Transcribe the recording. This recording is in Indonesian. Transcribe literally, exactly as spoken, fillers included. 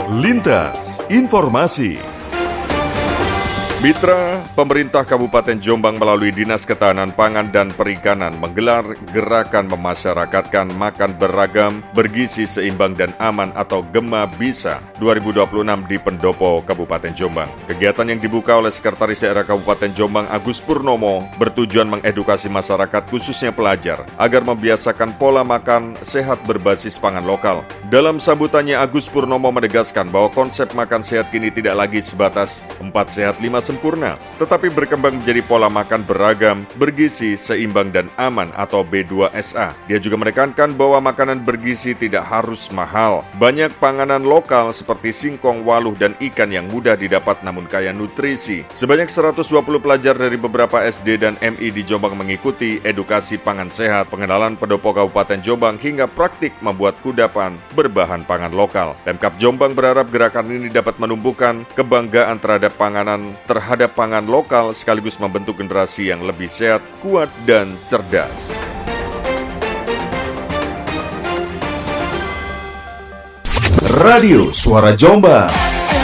Lintas Informasi. Mitra pemerintah Kabupaten Jombang melalui Dinas Ketahanan Pangan dan Perikanan menggelar gerakan memasyarakatkan makan beragam, bergizi seimbang dan aman atau Gema Bisa dua ribu dua puluh enam di Pendopo, Kabupaten Jombang. Kegiatan yang dibuka oleh Sekretaris Daerah Kabupaten Jombang Agus Purnomo bertujuan mengedukasi masyarakat khususnya pelajar agar membiasakan pola makan sehat berbasis pangan lokal. Dalam sambutannya Agus Purnomo menegaskan bahwa konsep makan sehat kini tidak lagi sebatas empat sehat lima sempurna, tetapi berkembang menjadi pola makan beragam, bergizi, seimbang dan aman atau B dua S A. Dia juga menekankan bahwa makanan bergizi tidak harus mahal. Banyak panganan lokal seperti singkong, waluh, dan ikan yang mudah didapat namun kaya nutrisi. Sebanyak seratus dua puluh pelajar dari beberapa S D dan M I di Jombang mengikuti edukasi pangan sehat, pengenalan pendopo Kabupaten Jombang hingga praktik membuat kudapan berbahan pangan lokal. Pemkab Jombang berharap gerakan ini dapat menumbuhkan kebanggaan terhadap panganan terhadap pangan lokal sekaligus membentuk generasi yang lebih sehat, kuat, dan cerdas. Radio Suara Jombang.